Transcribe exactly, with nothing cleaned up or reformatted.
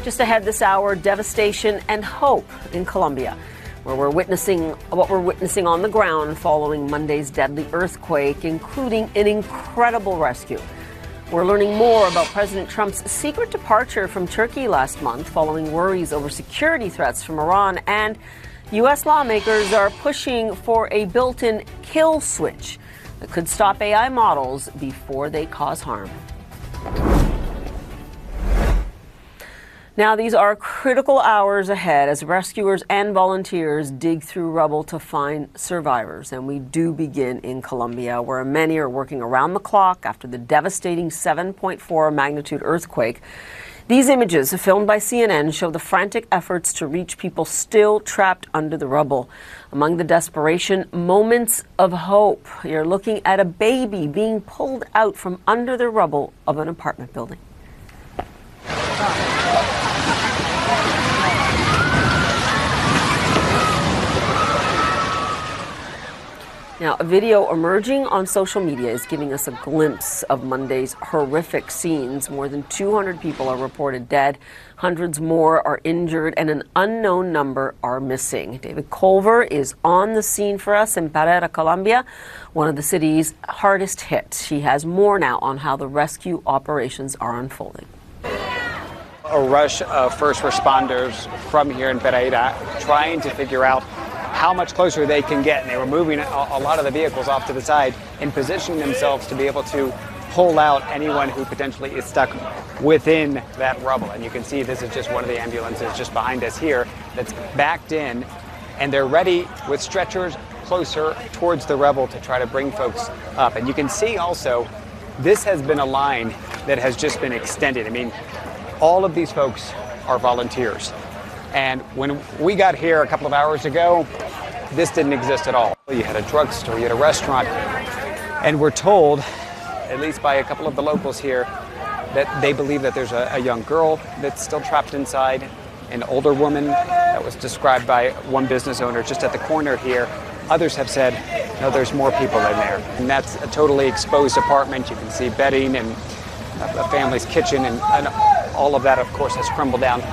Just ahead this hour, devastation and hope in Colombia, where we're witnessing what we're witnessing on the ground following Monday's deadly earthquake, including an incredible rescue. We're learning more about President Trump's secret departure from Turkey last month following worries over security threats from Iran, and U S lawmakers are pushing for a built-in kill switch that could stop A I models before they cause harm. Now, these are critical hours ahead as rescuers and volunteers dig through rubble to find survivors. And we do begin in Colombia, where many are working around the clock after the devastating seven point four magnitude earthquake. These images, filmed by C N N, show the frantic efforts to reach people still trapped under the rubble. Among the desperation, moments of hope. You're looking at a baby being pulled out from under the rubble of an apartment building. Now, a video emerging on social media is giving us a glimpse of Monday's horrific scenes. More than two hundred people are reported dead, hundreds more are injured, and an unknown number are missing. David Culver is on the scene for us in Pereira, Colombia, one of the city's hardest hit. He has more now on how the rescue operations are unfolding. A rush of first responders from here in Pereira trying to figure out how much closer they can get. And they were moving a, a lot of the vehicles off to the side and positioning themselves to be able to pull out anyone who potentially is stuck within that rubble. And you can see this is just one of the ambulances just behind us here that's backed in, and they're ready with stretchers closer towards the rubble to try to bring folks up. And you can see also this has been a line that has just been extended. I mean, all of these folks are volunteers. And when we got here a couple of hours ago, this didn't exist at all. You had a drugstore, you had a restaurant, and we're told, at least by a couple of the locals here, that they believe that there's a, a young girl that's still trapped inside, an older woman that was described by one business owner just at the corner here. Others have said, no, there's more people in there. And that's a totally exposed apartment. You can see bedding and a family's kitchen, and, and all of that, of course, has crumbled down.